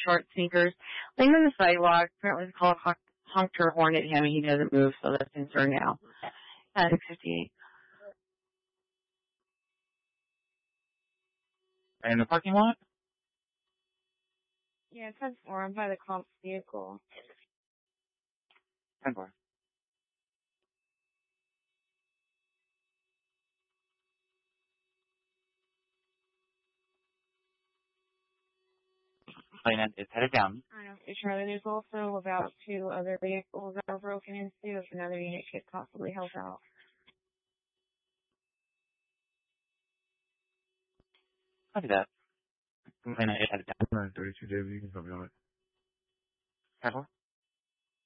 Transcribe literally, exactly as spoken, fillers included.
short sneakers, laying on the sidewalk. Apparently the caller honk, honked her horn at him and he doesn't move, so that's in her now. At six fifty-eight. In the parking lot? Yeah, it says four. I'm by the comp's vehicle. ten four. Plane is headed down. I don't know, Charlie. There's also about two other vehicles that were broken into. If another unit could possibly help out. Copy that. Plane is headed down. nine thirty-two, David. You can help me on it. ten four.